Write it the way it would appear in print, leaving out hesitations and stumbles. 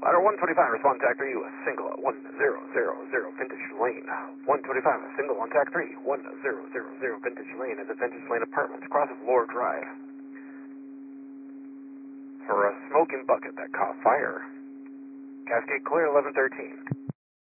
Ladder 125, respond TAC 3, single 1000 Vintage Lane. 125, single on TAC 3, 1000 Vintage Lane at the Vintage Lane Apartments, cross of Lore Drive. For a smoking bucket that caught fire. Cascade clear, 1113.